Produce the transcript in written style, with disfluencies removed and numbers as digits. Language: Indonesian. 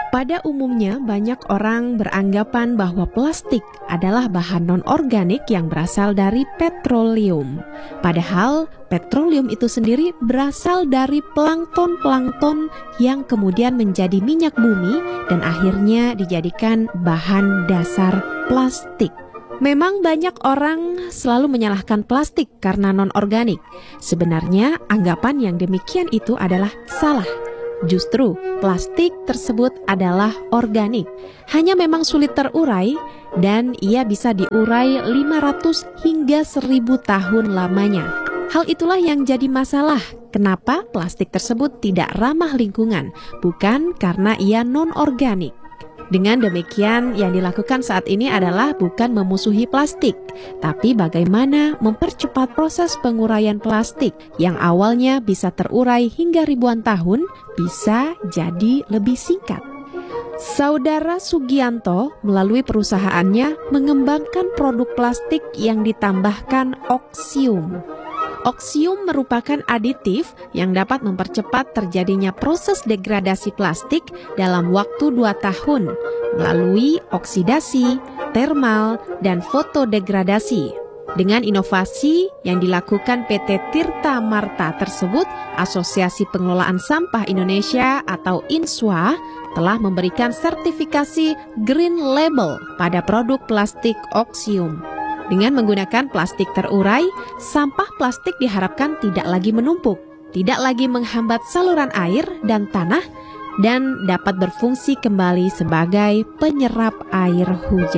Pada umumnya, banyak orang beranggapan bahwa plastik adalah bahan non-organik yang berasal dari petroleum. Padahal, petroleum itu sendiri berasal dari plankton-plankton yang kemudian menjadi minyak bumi dan akhirnya dijadikan bahan dasar plastik. Memang banyak orang selalu menyalahkan plastik karena non-organik. Sebenarnya, anggapan yang demikian itu adalah salah. Justru plastik tersebut adalah organik, hanya memang sulit terurai dan ia bisa diurai 500 hingga 1000 tahun lamanya. Hal itulah yang jadi masalah, kenapa plastik tersebut tidak ramah lingkungan, bukan karena ia non-organik. Dengan demikian, yang dilakukan saat ini adalah bukan memusuhi plastik, tapi bagaimana mempercepat proses penguraian plastik yang awalnya bisa terurai hingga ribuan tahun, bisa jadi lebih singkat. Saudara Sugianto melalui perusahaannya mengembangkan produk plastik yang ditambahkan oksium. Oksium merupakan aditif yang dapat mempercepat terjadinya proses degradasi plastik dalam waktu 2 tahun melalui oksidasi, termal, dan fotodegradasi. Dengan inovasi yang dilakukan PT Tirta Marta tersebut, Asosiasi Pengelolaan Sampah Indonesia atau INSWA telah memberikan sertifikasi Green Label pada produk plastik oksium. Dengan menggunakan plastik terurai, sampah plastik diharapkan tidak lagi menumpuk, tidak lagi menghambat saluran air dan tanah, dan dapat berfungsi kembali sebagai penyerap air hujan.